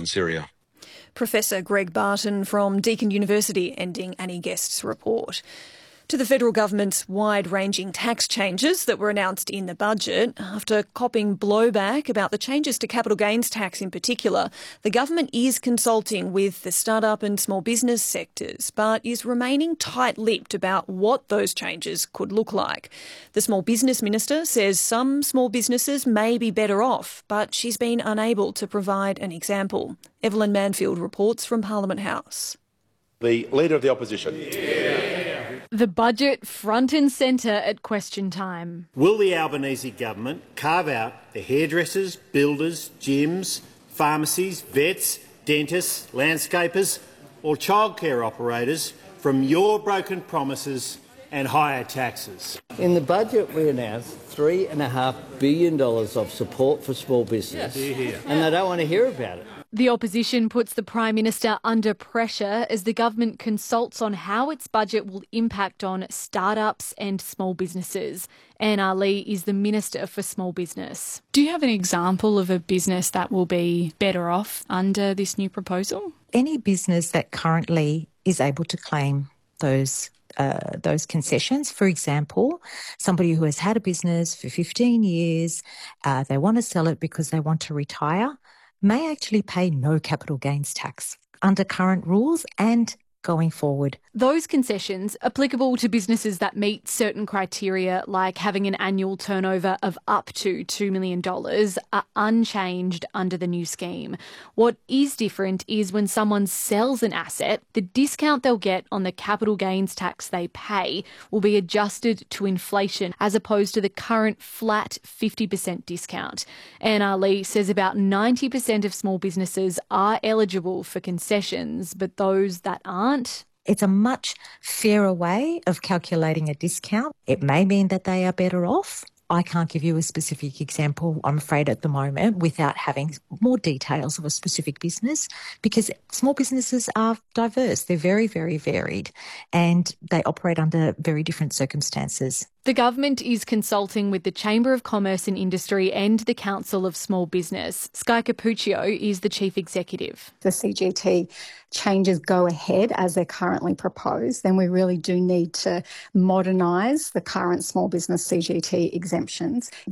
in Syria. Professor Greg Barton from Deakin University ending Annie Guest's report. To the federal government's wide-ranging tax changes that were announced in the budget. After copping blowback about the changes to capital gains tax in particular, the government is consulting with the start-up and small business sectors, but is remaining tight-lipped about what those changes could look like. The Small Business Minister says some small businesses may be better off, but she's been unable to provide an example. Evelyn Manfield reports from Parliament House. The Leader of the Opposition. The budget front and centre at question time. Will the Albanese government carve out the hairdressers, builders, gyms, pharmacies, vets, dentists, landscapers or childcare operators from your broken promises and higher taxes? In the budget we announced $3.5 billion of support for small business, and they don't want to hear about it. The opposition puts the Prime Minister under pressure as the government consults on how its budget will impact on startups and small businesses. Anne Ali is the Minister for Small Business. Do you have an example of a business that will be better off under this new proposal? Any business that currently is able to claim those concessions. For example, somebody who has had a business for 15 years, they want to sell it because they want to retire, may actually pay no capital gains tax under current rules and going forward. Those concessions applicable to businesses that meet certain criteria, like having an annual turnover of up to $2 million, are unchanged under the new scheme. What is different is when someone sells an asset, the discount they'll get on the capital gains tax they pay will be adjusted to inflation as opposed to the current flat 50% discount. Anne Ali says about 90% of small businesses are eligible for concessions, but those that aren't. It's a much fairer way of calculating a discount. It may mean that they are better off. I can't give you a specific example, I'm afraid, at the moment, without having more details of a specific business, because small businesses are diverse. They're very, very varied, and they operate under very different circumstances. The government is consulting with the Chamber of Commerce and Industry and the Council of Small Business. Sky Capuccio is the Chief Executive. The CGT changes go ahead as they're currently proposed, then we really do need to modernise the current small business CGT exemptions.